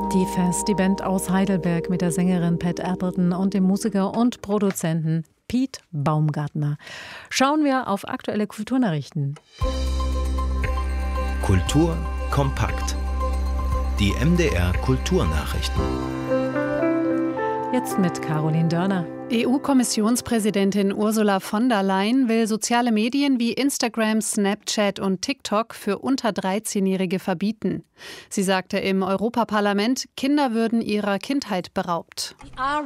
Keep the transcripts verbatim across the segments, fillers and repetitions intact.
Die Fest, die Band aus Heidelberg mit der Sängerin Pat Appleton und dem Musiker und Produzenten Piet Baumgartner. Schauen wir auf aktuelle Kulturnachrichten. Kultur kompakt. Die M D R Kulturnachrichten. Jetzt mit Caroline Dörner. E U-Kommissionspräsidentin Ursula von der Leyen will soziale Medien wie Instagram, Snapchat und TikTok für unter dreizehnjährige verbieten. Sie sagte im Europaparlament, Kinder würden ihrer Kindheit beraubt.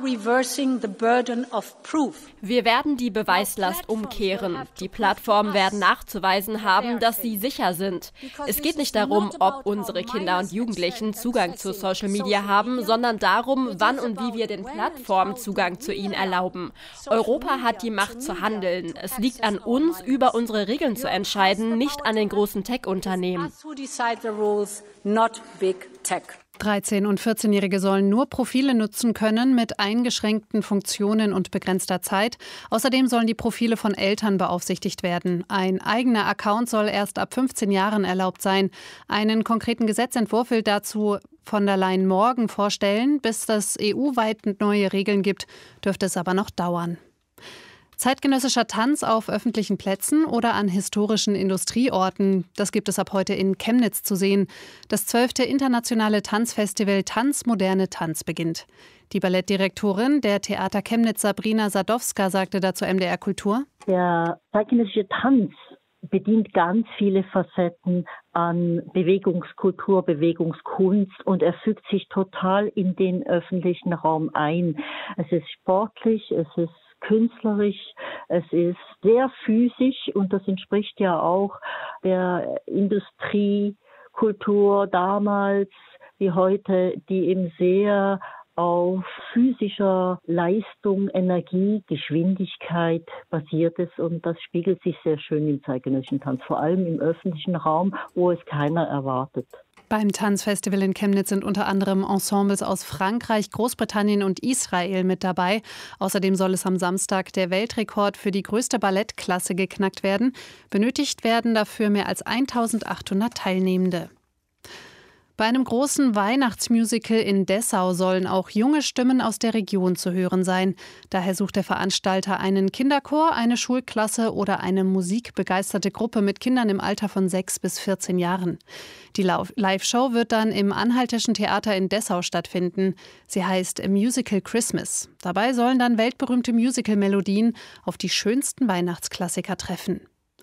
Wir werden die Beweislast umkehren. Die Plattformen werden nachzuweisen haben, dass sie sicher sind. Es geht nicht darum, ob unsere Kinder und Jugendlichen Zugang zu Social Media haben, sondern darum, wann und wie wir den Plattformen Zugang zu ihnen erlauben. Erlauben. Europa hat die Macht zu handeln. Es liegt an uns, über unsere Regeln zu entscheiden, nicht an den großen Tech-Unternehmen. dreizehn- und vierzehnjährige sollen nur Profile nutzen können mit eingeschränkten Funktionen und begrenzter Zeit. Außerdem sollen die Profile von Eltern beaufsichtigt werden. Ein eigener Account soll erst ab fünfzehn Jahren erlaubt sein. Einen konkreten Gesetzentwurf will dazu von der Leyen morgen vorstellen. Bis es E U-weit neue Regeln gibt, dürfte es aber noch dauern. Zeitgenössischer Tanz auf öffentlichen Plätzen oder an historischen Industrieorten, das gibt es ab heute in Chemnitz zu sehen. Das zwölfte internationale Tanzfestival Tanz Moderne Tanz beginnt. Die Ballettdirektorin der Theater Chemnitz, Sabrina Sadowska, sagte dazu M D R Kultur: Der zeitgenössische Tanz bedient ganz viele Facetten an Bewegungskultur, Bewegungskunst und er fügt sich total in den öffentlichen Raum ein. Es ist sportlich, es ist künstlerisch, es ist sehr physisch und das entspricht ja auch der Industriekultur damals wie heute, die eben sehr auf physischer Leistung, Energie, Geschwindigkeit basiert ist und das spiegelt sich sehr schön im zeitgenössischen Tanz, vor allem im öffentlichen Raum, wo es keiner erwartet. Beim Tanzfestival in Chemnitz sind unter anderem Ensembles aus Frankreich, Großbritannien und Israel mit dabei. Außerdem soll es am Samstag der Weltrekord für die größte Ballettklasse geknackt werden. Benötigt werden dafür mehr als eintausendachthundert Teilnehmende. Bei einem großen Weihnachtsmusical in Dessau sollen auch junge Stimmen aus der Region zu hören sein. Daher sucht der Veranstalter einen Kinderchor, eine Schulklasse oder eine musikbegeisterte Gruppe mit Kindern im Alter von sechs bis vierzehn Jahren. Die Live-Show wird dann im Anhaltischen Theater in Dessau stattfinden. Sie heißt A Musical Christmas. Dabei sollen dann weltberühmte Musical-Melodien auf die schönsten Weihnachtsklassiker treffen.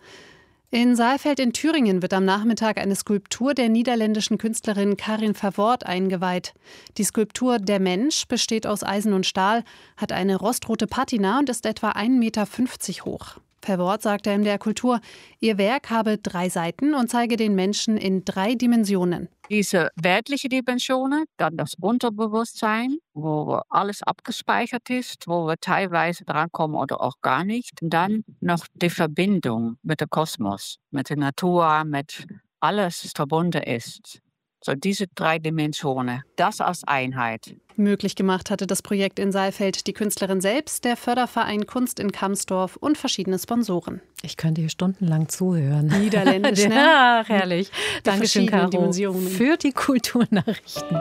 In Saalfeld in Thüringen wird am Nachmittag eine Skulptur der niederländischen Künstlerin Karin Verwoerd eingeweiht. Die Skulptur Der Mensch besteht aus Eisen und Stahl, hat eine rostrot Patina und ist etwa ein Meter fünfzig hoch. Verwoerd sagte in der Kultur, ihr Werk habe drei Seiten und zeige den Menschen in drei Dimensionen. Diese weltliche Dimensionen, dann das Unterbewusstsein, wo alles abgespeichert ist, wo wir teilweise drankommen oder auch gar nicht. Und dann noch die Verbindung mit dem Kosmos, mit der Natur, mit alles, was verbunden ist. So diese drei Dimensionen, das als Einheit. Möglich gemacht hatte das Projekt in Saalfeld die Künstlerin selbst, der Förderverein Kunst in Kamsdorf und verschiedene Sponsoren. Ich könnte hier stundenlang zuhören. Niederländisch, ne? Ja, herrlich. Dankeschön, Caro, Dimensionen. für die Kulturnachrichten.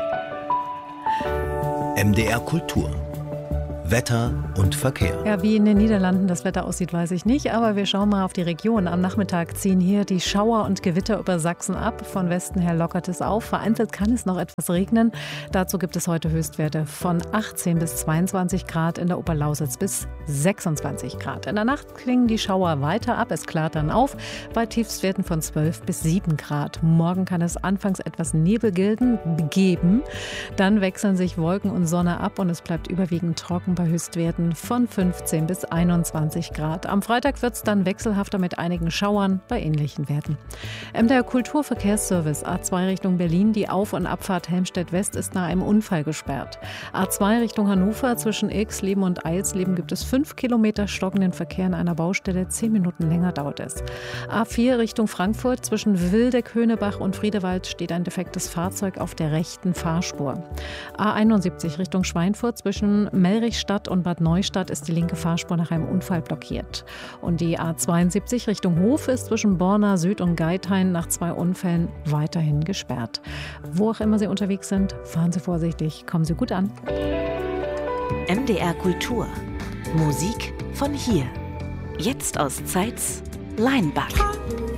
M D R Kultur. Wetter und Verkehr. Ja, wie in den Niederlanden das Wetter aussieht, weiß ich nicht. Aber wir schauen mal auf die Region. Am Nachmittag ziehen hier die Schauer und Gewitter über Sachsen ab. Von Westen her lockert es auf. Vereinzelt kann es noch etwas regnen. Dazu gibt es heute Höchstwerte von achtzehn bis zweiundzwanzig Grad, in der Oberlausitz bis sechsundzwanzig Grad. In der Nacht klingen die Schauer weiter ab. Es klart dann auf bei Tiefstwerten von zwölf bis sieben Grad. Morgen kann es anfangs etwas Nebel geben. Dann wechseln sich Wolken und Sonne ab und es bleibt überwiegend trocken bei Höchstwerten von fünfzehn bis einundzwanzig Grad. Am Freitag wird es dann wechselhafter mit einigen Schauern bei ähnlichen Werten. M D R Kulturverkehrsservice A zwei Richtung Berlin. Die Auf- und Abfahrt Helmstedt-West ist nach einem Unfall gesperrt. A zwei Richtung Hannover zwischen Ilksleben und Eilsleben gibt es fünf Kilometer stockenden Verkehr an einer Baustelle. Zehn Minuten länger dauert es. A vier Richtung Frankfurt zwischen Wildeck, Höhnebach und Friedewald steht ein defektes Fahrzeug auf der rechten Fahrspur. A einundsiebzig Richtung Schweinfurt zwischen Mellrich Stadt und Bad Neustadt ist die linke Fahrspur nach einem Unfall blockiert. Und die A zweiundsiebzig Richtung Hof ist zwischen Borna Süd und Geithain nach zwei Unfällen weiterhin gesperrt. Wo auch immer Sie unterwegs sind, fahren Sie vorsichtig, kommen Sie gut an. M D R Kultur. Musik von hier. Jetzt aus Zeitz Leinbach.